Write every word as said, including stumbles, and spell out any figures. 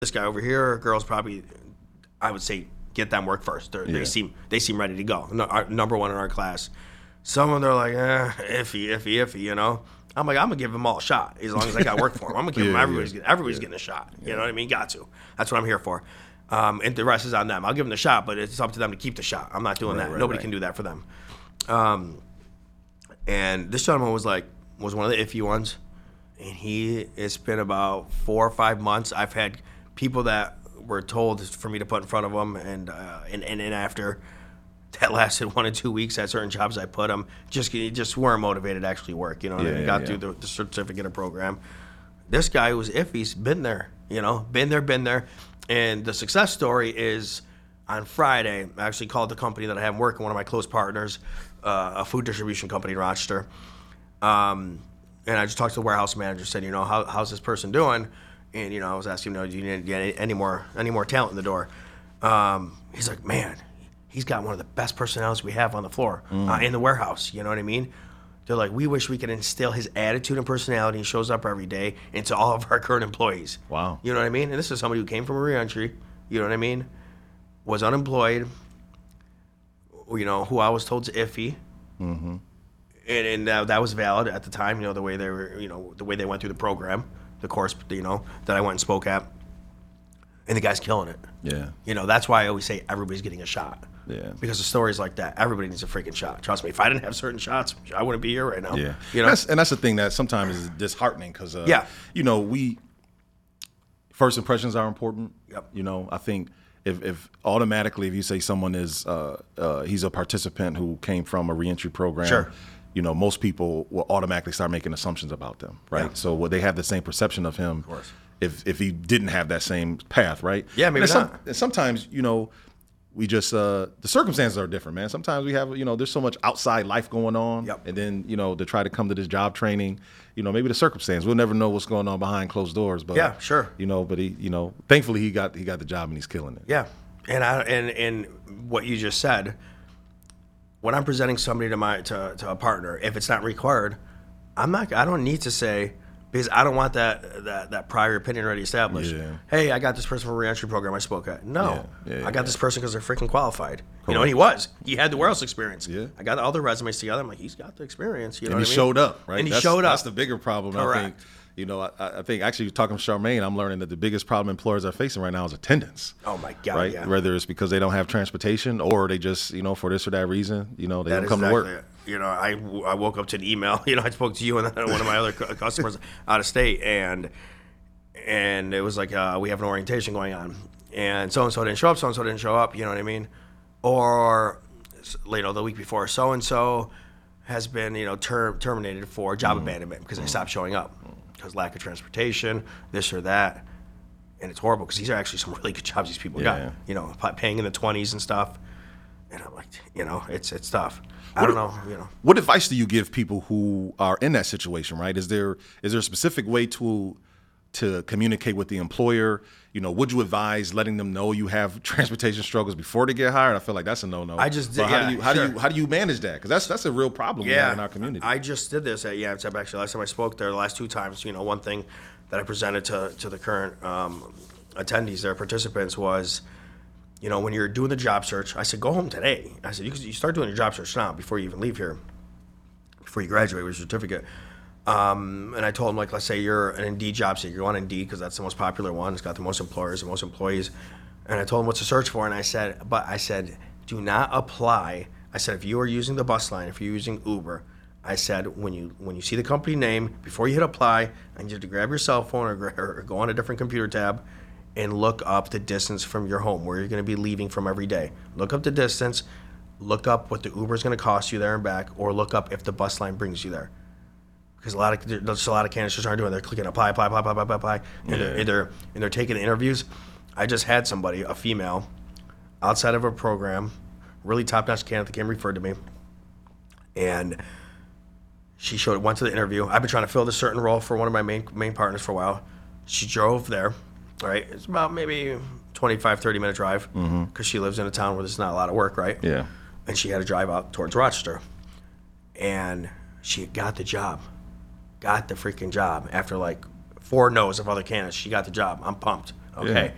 this guy over here, girls probably, I would say, get them work first. Yeah. They seem they seem ready to go. No, our, number one in our class. Some of them, they're like, eh, iffy, iffy, iffy, you know? I'm like, I'm going to give them all a shot as long as I got work for them. I'm going to give yeah, them, everybody's, yeah. everybody's yeah. getting a shot. You yeah. know what I mean? Got to. That's what I'm here for. Um, and the rest is on them. I'll give them the shot, but it's up to them to keep the shot. I'm not doing right, that. Right, Nobody right. can do that for them. Um, and this gentleman was like, was one of the iffy ones. And he, it's been about four or five months. I've had people that were told for me to put in front of them, and uh, and, and and after that lasted one or two weeks at certain jobs I put them, just just weren't motivated to actually work. You know, what yeah, I mean? Got yeah. through the, the certificate of program. This guy who's iffy's been there. You know, been there, been there. And the success story is on Friday. I actually called the company that I have working, one of my close partners, uh, a food distribution company in Rochester. Um, and I just talked to the warehouse manager. Said, you know, how, how's this person doing? And, you know, I was asking him, you know, do you need to get any more any more talent in the door? Um, he's like, man, he's got one of the best personalities we have on the floor mm. uh, in the warehouse. You know what I mean? They're like, we wish we could instill his attitude and personality. He shows up every day into all of our current employees. Wow. You know what I mean? And this is somebody who came from a reentry. You know what I mean? Was unemployed. You know, who I was told is iffy. Mm-hmm. And, and uh, that was valid at the time. You know, the way they were, you know, the way they went through the program. The course, you know, that I went and spoke at, and the guy's killing it. Yeah. You know, that's why I always say everybody's getting a shot. Yeah. Because the stories like that, everybody needs a freaking shot. Trust me, if I didn't have certain shots, I wouldn't be here right now. Yeah. You know, that's, and that's the thing that sometimes is disheartening because, uh, yeah. you know, we first impressions are important. Yep. You know, I think if, if automatically if you say someone is uh, uh, he's a participant who came from a reentry program. Sure. You know, most people will automatically start making assumptions about them, right? Yeah. So well, they have the same perception of him of course. if if he didn't have that same path, right? Yeah, maybe and not. Some, and sometimes, you know, we just, uh, the circumstances are different, man. Sometimes we have, you know, there's so much outside life going on. Yep. And then, you know, to try to come to this job training, you know, maybe the circumstance, we'll never know what's going on behind closed doors. But yeah, sure. You know, but he, you know, thankfully he got he got the job and he's killing it. Yeah. And I and and what you just said, when I'm presenting somebody to my to, to a partner, if it's not required, I'm not. I don't need to say, because I don't want that that, that prior opinion already established. Yeah. Hey, I got this person from a reentry program I spoke at. No, yeah, yeah, I got yeah. this person because they're freaking qualified. Correct. You know, he was. He had the warehouse experience. Yeah. I got all the resumes together. I'm like, he's got the experience. You know and what he I mean? showed up, right? And he that's, showed up. That's the bigger problem. Correct. I think. You know, I, I think actually talking to Charmaine, I'm learning that the biggest problem employers are facing right now is attendance. Oh my God! Right, yeah. Whether it's because they don't have transportation or they just, you know, for this or that reason, you know, they That don't is come exactly to work. It. You know, I, I woke up to an email. You know, I spoke to you and then one of my other cu- customers out of state, and and it was like uh, we have an orientation going on, and so and so didn't show up, so and so didn't show up. You know what I mean? Or you know, the week before, so and so has been you know ter- terminated for job mm. abandonment because they stopped showing up. Because lack of transportation, this or that, and it's horrible because these are actually some really good jobs these people yeah. got. You know, paying in the twenties and stuff. And I'm like, you know, it's it's tough. I don't know, you know. What advice do you give people who are in that situation? Right? Is there is there a specific way to to communicate with the employer? You know, would you advise letting them know you have transportation struggles before they get hired? I feel like that's a no-no. I just did. But how yeah, do you how sure. do you how do you manage that? Because that's that's a real problem we yeah, have in our community. I just did this at yeah, actually last time I spoke there, the last two times, you know, one thing that I presented to to the current um, attendees, their participants, was, you know, when you're doing the job search, I said, go home today. I said, you, you start doing your job search now before you even leave here, before you graduate with your certificate. Um, and I told them, like, let's say you're an Indeed job seeker. You're on Indeed because that's the most popular one. It's got the most employers, the most employees. And I told them what to search for. And I said, but I said, do not apply. I said, if you are using the bus line, if you're using Uber, I said, when you when you see the company name, before you hit apply, I need you to grab your cell phone or, gra- or go on a different computer tab and look up the distance from your home, where you're going to be leaving from every day. Look up the distance. Look up what the Uber is going to cost you there and back, or look up if the bus line brings you there. Because a lot of there's a lot of candidates just aren't doing it. They're clicking apply, apply, apply, apply, apply, apply, and, yeah. they're, and they're and they're taking interviews. I just had somebody, a female, outside of a program, really top-notch candidate that came referred to me, and she showed went to the interview. I've been trying to fill this certain role for one of my main main partners for a while. She drove there, right? It's about maybe twenty-five, thirty minute drive because mm-hmm. she lives in a town where there's not a lot of work, right? Yeah. And she had to drive out towards Rochester, and she got the job. Got the freaking job after like four no's of other candidates. She got the job. I'm pumped. Okay.